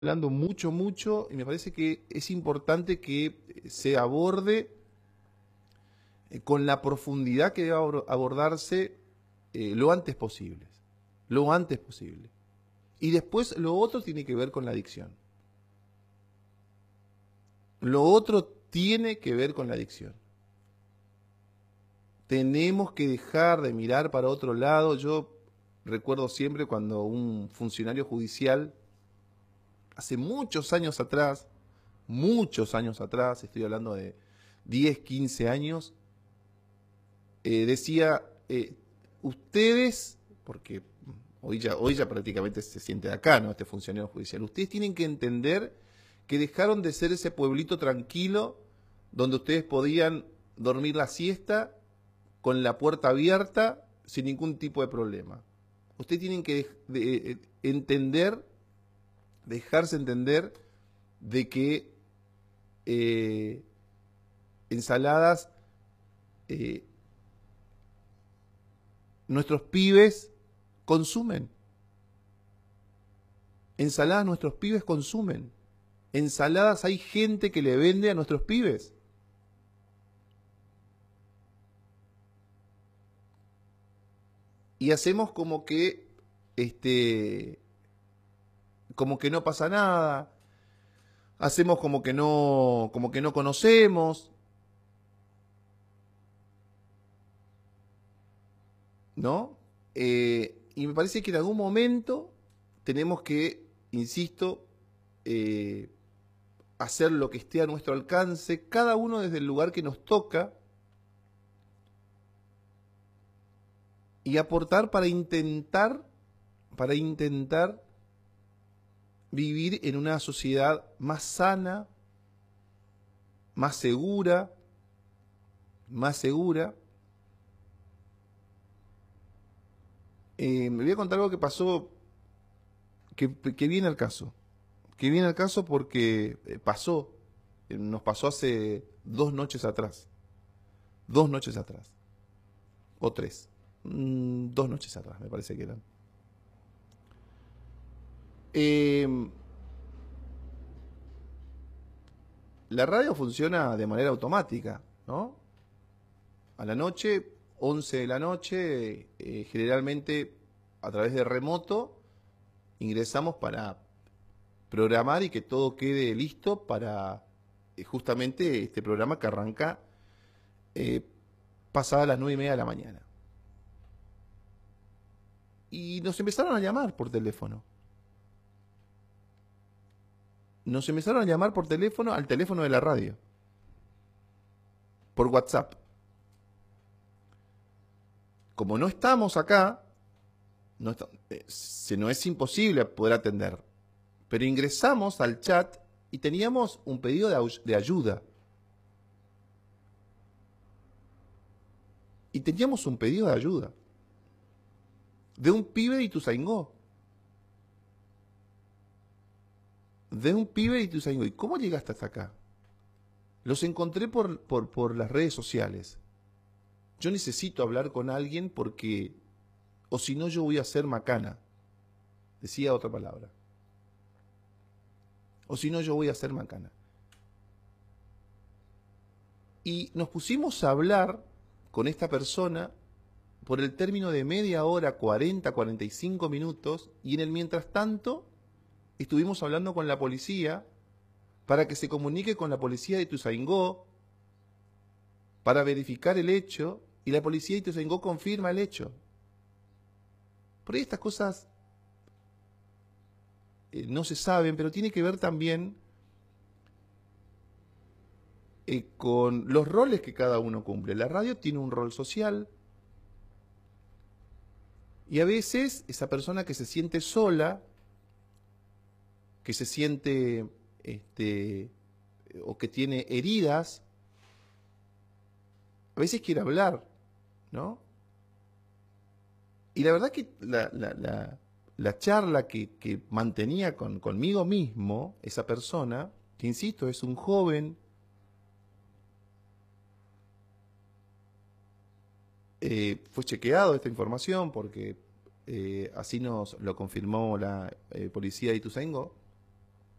hablando mucho, y me parece que es importante que se aborde con la profundidad que debe abordarse lo antes posible. Lo antes posible. Y después lo otro tiene que ver con la adicción. Lo otro tiene que ver con la adicción. Tenemos que dejar de mirar para otro lado. Yo recuerdo siempre cuando un funcionario judicial, hace muchos años atrás, estoy hablando de 10, 15 años, decía, ustedes, porque hoy ya prácticamente se siente acá, ¿no? Este funcionario judicial, ustedes tienen que entender que dejaron de ser ese pueblito tranquilo donde ustedes podían dormir la siesta con la puerta abierta sin ningún tipo de problema. Ustedes tienen que entender, dejarse entender de que ensaladas, nuestros pibes consumen. Ensaladas nuestros pibes consumen. Ensaladas hay gente que le vende a nuestros pibes. Y hacemos como que no pasa nada. Hacemos como que no conocemos, ¿no? Y me parece que en algún momento tenemos que, insisto, hacer lo que esté a nuestro alcance, cada uno desde el lugar que nos toca, y aportar para intentar vivir en una sociedad más sana, más segura, me voy a contar algo que pasó, que viene al caso. Que viene al caso porque nos pasó hace 2 noches atrás. 2 noches atrás. O 3. 2 noches atrás, me parece que eran. La radio funciona de manera automática, ¿no? A la noche, 11 de la noche, generalmente a través de remoto, ingresamos para programar y que todo quede listo para justamente este programa que arranca pasadas las 9:30 de la mañana. Y nos empezaron a llamar por teléfono. Nos empezaron a llamar por teléfono al teléfono de la radio. Por WhatsApp. Como no estamos acá, no es imposible poder atender. Pero ingresamos al chat y teníamos un pedido de ayuda. Y teníamos un pedido de ayuda. De un pibe de Ituzaingó. De un pibe de Ituzaingó. ¿Y cómo llegaste hasta acá? Los encontré por las redes sociales. Yo necesito hablar con alguien porque, o si no, yo voy a ser macana. Decía otra palabra. O si no, yo voy a ser macana. Y nos pusimos a hablar con esta persona por el término de media hora, 40, 45 minutos, y en el mientras tanto estuvimos hablando con la policía para que se comunique con la policía de Ituzaingó para verificar el hecho, y la policía de Ituzaingó confirma el hecho. Por ahí estas cosas no se saben, pero tiene que ver también con los roles que cada uno cumple. La radio tiene un rol social, y a veces esa persona que se siente sola, que se siente o que tiene heridas, a veces quiere hablar, ¿no? Y la verdad que la charla que mantenía conmigo mismo, esa persona, que insisto, es un joven, fue chequeado esta información porque así nos lo confirmó la policía de Ituzaingó.